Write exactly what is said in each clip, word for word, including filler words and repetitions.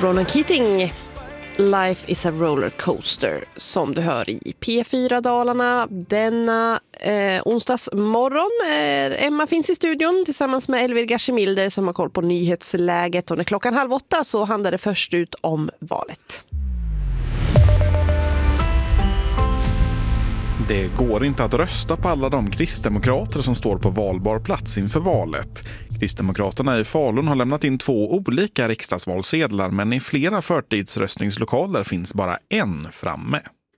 Ronan Keating, Life is a roller coaster, som du hör i P fyra Dalarna denna eh, onsdagsmorgon. Eh, Emma finns i studion tillsammans med Elvir Gashimilder som har koll på nyhetsläget, och när klockan halv åtta så handlar det först ut om valet. Det går inte att rösta på alla de kristdemokrater som står på valbar plats inför valet. Kristdemokraterna i Falun har lämnat in två olika riksdagsvalsedlar, men i flera förtidsröstningslokaler finns bara en framme.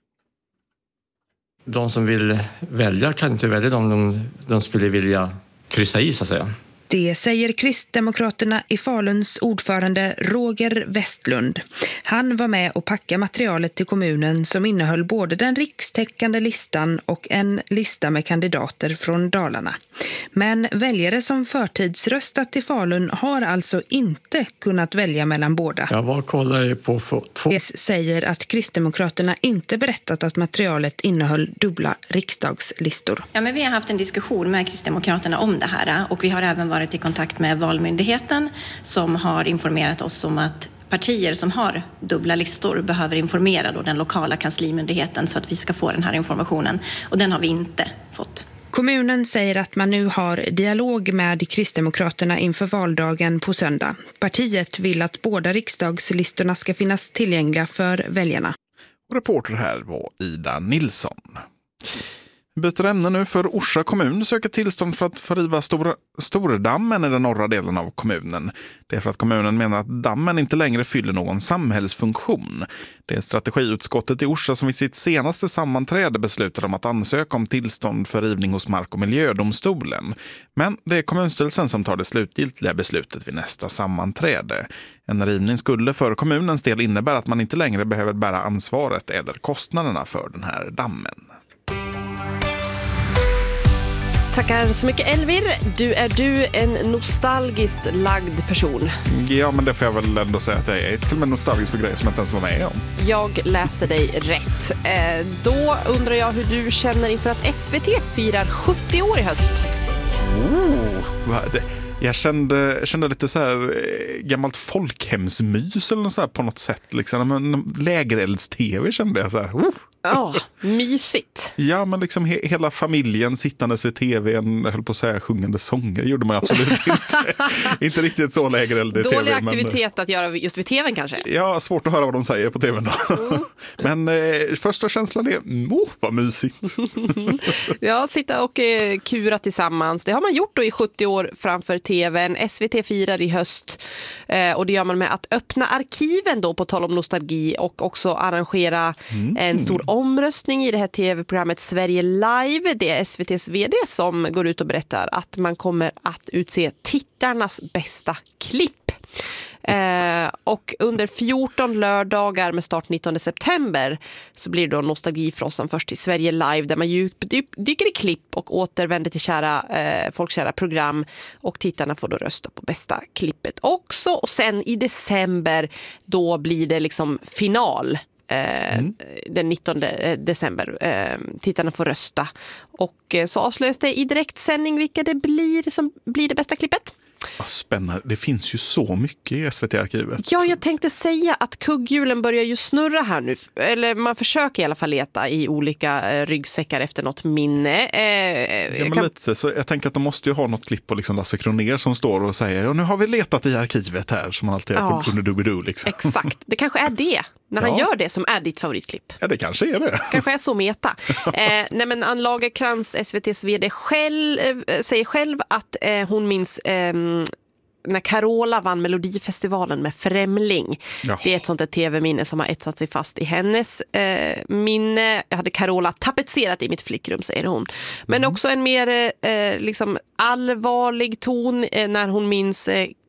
De som vill välja kan inte välja dem de, de skulle vilja kryssa i, så att säga. Det säger Kristdemokraterna i Faluns ordförande Roger Westlund. Han var med och packade materialet till kommunen som innehöll både den rikstäckande listan och en lista med kandidater från Dalarna. Men väljare som förtidsröstat i Falun har alltså inte kunnat välja mellan båda. Jag var kollade på två. Det säger att Kristdemokraterna inte berättat att materialet innehöll dubbla riksdagslistor. Ja, men vi har haft en diskussion med Kristdemokraterna om det här, och vi har även varit i kontakt med Valmyndigheten som har informerat oss om att partier som har dubbla listor behöver informera då den lokala kanslimyndigheten så att vi ska få den här informationen, och den har vi inte fått. Kommunen säger att man nu har dialog med Kristdemokraterna inför valdagen på söndag. Partiet vill att båda riksdagslistorna ska finnas tillgängliga för väljarna. Och reporter här var Ida Nilsson. Byter ämne nu, för Orsa kommun söker tillstånd för att förriva stora, Stordammen i den norra delen av kommunen. Det är för att kommunen menar att dammen inte längre fyller någon samhällsfunktion. Det är strategiutskottet i Orsa som vid sitt senaste sammanträde beslutade om att ansöka om tillstånd för rivning hos Mark- och miljödomstolen. Men det är kommunstyrelsen som tar det slutgiltiga beslutet vid nästa sammanträde. En rivning skulle för kommunens del innebära att man inte längre behöver bära ansvaret eller kostnaderna för den här dammen. Tackar så mycket, Elvir. Du är du en nostalgiskt lagd person? Ja, men det får jag väl ändå säga att jag är till och med nostalgisk för grejer som jag inte ens var med om. Jag läste dig rätt. Eh, då undrar jag hur du känner inför att S V T firar sjuttio år i höst. Oh, vad det... Jag kände, kände lite så här eh, gammalt folkhemsmys eller så här på något sätt. Liksom. Men lägerelds-tv kände jag så här. Oh. Ja, oh, mysigt. Ja, men liksom he- hela familjen sittandes vid tvn, höll på att säga sjungande sånger, gjorde man absolut inte. Inte riktigt så lägereld i tv. Dålig aktivitet men... att göra just vid tvn kanske? Ja, svårt att höra vad de säger på tvn då. Mm. Men eh, första känslan är, oh, vad mysigt. Ja, sitta och eh, kura tillsammans. Det har man gjort då i sjuttio år framför tvn. S V T firar i höst eh, och det gör man med att öppna arkiven då, på tal om nostalgi, och också arrangera mm. en stor omröstning i det här tv-programmet Sverige Live. Det är S V T:s vd som går ut och berättar att man kommer att utse tittarnas bästa klipp. Eh, och under fjorton lördagar med start nittonde september så blir det då nostalgifrossan först till Sverige Live, där man dyker i klipp och återvänder till kära, eh, folkkära program, och tittarna får då rösta på bästa klippet också. Och sen i december då blir det liksom final. Mm. Den nittonde december. Tittarna får rösta, och så avslöjas det i direktsändning vilka det blir som blir det bästa klippet. Spännande. Det finns ju så mycket i S V T-arkivet. Ja, jag tänkte säga att kugghjulen börjar ju snurra här nu. Eller man försöker i alla fall leta i olika eh, ryggsäckar efter något minne. Eh, ja, men kan... lite, så jag tänker att de måste ju ha något klipp på liksom Lasse Kronér som står och säger, och nu har vi letat i arkivet här, som man alltid ja, under Doobidoo liksom. Exakt, det kanske är det. När han ja. gör det som är ditt favoritklipp. Ja, det kanske är det. Kanske är så meta. eh, nej, men Ann Lagercrantz, S V T:s vd, själv, eh, säger själv att eh, hon minns eh, när Carola vann Melodifestivalen med Främling. Ja. Det är ett sånt där tv-minne som har etsat sig fast i hennes eh, minne. Jag hade Carola tapetserat i mitt flickrum, säger hon. Men mm. också en mer eh, liksom allvarlig ton eh, när hon minns eh,